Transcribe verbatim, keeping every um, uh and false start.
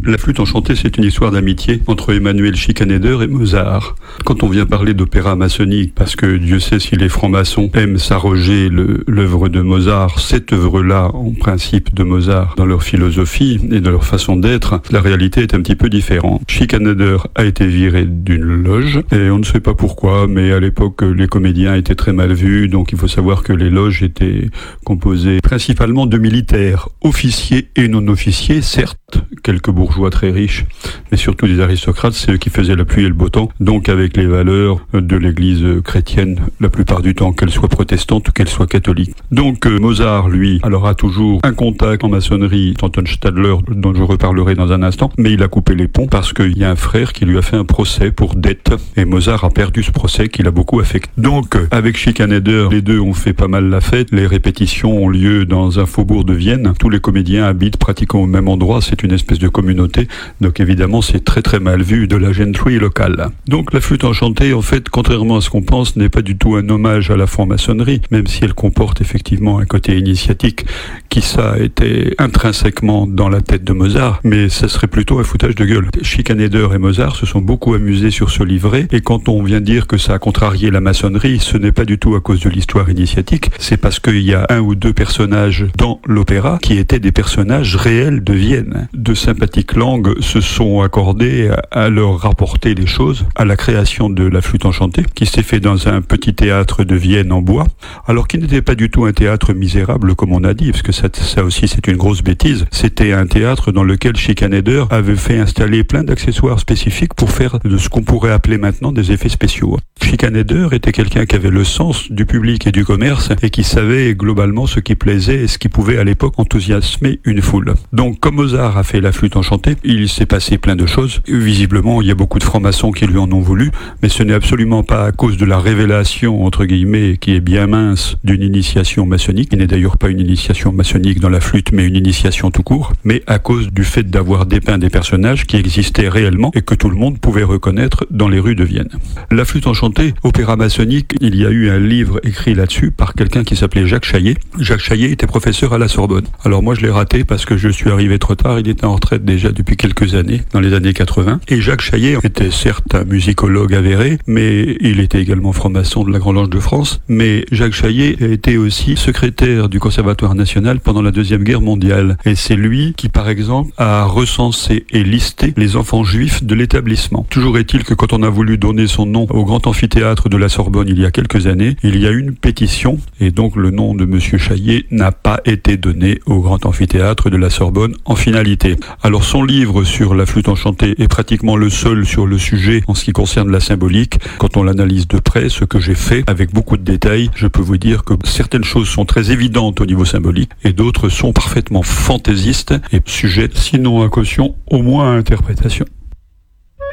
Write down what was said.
La flûte enchantée, c'est une histoire d'amitié entre Emanuel Schikaneder et Mozart. Quand on vient parler d'opéra maçonnique, parce que Dieu sait si les francs-maçons aiment s'arroger le, l'œuvre de Mozart, cette œuvre-là, en principe de Mozart, dans leur philosophie et dans leur façon d'être, la réalité est un petit peu différente. Schikaneder a été viré d'une loge, et on ne sait pas pourquoi, mais à l'époque, les comédiens étaient très mal vus, donc il faut savoir que les loges étaient composées principalement de militaires, officiers et non-officiers, certes, quelques bourgeois très riches, mais surtout des aristocrates, c'est eux qui faisaient la pluie et le beau temps, donc avec les valeurs de l'église chrétienne, la plupart du temps, qu'elle soit protestante ou qu'elle soit catholique. Donc euh, Mozart, lui, alors a toujours un contact en maçonnerie, Anton Stadler, dont je reparlerai dans un instant, mais il a coupé les ponts parce qu'il y a un frère qui lui a fait un procès pour dette, et Mozart a perdu ce procès qui l'a beaucoup affecté. Donc, euh, avec Schikaneder, les deux ont fait pas mal la fête, les répétitions ont lieu dans un faubourg de Vienne, tous les comédiens habitent pratiquement au même endroit, c'est une espèce de communauté, donc évidemment c'est très très mal vu de la gentry locale. Donc la flûte enchantée, en fait, contrairement à ce qu'on pense, n'est pas du tout un hommage à la franc-maçonnerie, même si elle comporte effectivement un côté initiatique qui ça était intrinsèquement dans la tête de Mozart, mais ça serait plutôt un foutage de gueule. Schikaneder et Mozart se sont beaucoup amusés sur ce livret, et quand on vient dire que ça a contrarié la maçonnerie, ce n'est pas du tout à cause de l'histoire initiatique, c'est parce qu'il y a un ou deux personnages dans l'opéra qui étaient des personnages réels de Vienne. De sympathiques langues se sont accordées à leur rapporter les choses, à la création de la flûte enchantée, qui s'est fait dans un petit théâtre de Vienne en bois, alors qu'il n'était pas du tout un théâtre misérable comme on a dit, parce que ça, ça aussi c'est une grosse bêtise. C'était un théâtre dans lequel Schikaneder avait fait installer plein d'accessoires spécifiques pour faire de ce qu'on pourrait appeler maintenant des effets spéciaux. Schikaneder était quelqu'un qui avait le sens du public et du commerce et qui savait globalement ce qui plaisait et ce qui pouvait à l'époque enthousiasmer une foule. Donc comme Mozart a fait la flûte enchantée, il s'est passé plein de choses. Visiblement, il y a beaucoup de francs-maçons qui lui en ont voulu, mais ce n'est absolument pas à cause de la révélation, entre guillemets, qui est bien mince, d'une initiation maçonnique, qui n'est d'ailleurs pas une initiation maçonnique dans la flûte, mais une initiation tout court, mais à cause du fait d'avoir dépeint des personnages qui existaient réellement et que tout le monde pouvait reconnaître dans les rues de Vienne. La flûte enchantée, opéra maçonnique, il y a eu un livre écrit là-dessus par quelqu'un qui s'appelait Jacques Chaillet. Jacques Chaillet était professeur à la Sorbonne. Alors moi je l'ai raté parce que je suis arrivé trop tard, il était en retraite déjà depuis quelques années, dans les années quatre-vingts. Et Jacques Chaillet était certes un musicologue avéré, mais il était également franc-maçon de la Grande Loge de France. Mais Jacques Chaillet était aussi secrétaire du Conservatoire national pendant la Deuxième Guerre mondiale. Et c'est lui qui, par exemple, a recensé et listé les enfants juifs de l'établissement. Toujours est-il que quand on a voulu donner son nom au grand amphithéâtre de la Sorbonne il y a quelques années, il y a eu une pétition, et donc le nom de Monsieur Chaillet n'a pas été donné au grand amphithéâtre de la Sorbonne en finalité. Alors son livre sur la flûte enchantée est pratiquement le seul sur le sujet en ce qui concerne la symbolique. Quand on l'analyse de près, ce que j'ai fait avec beaucoup de détails, je peux vous dire que certaines choses sont très évidentes au niveau symbolique et d'autres sont parfaitement fantaisistes et sujettes, sinon à caution, au moins à interprétation.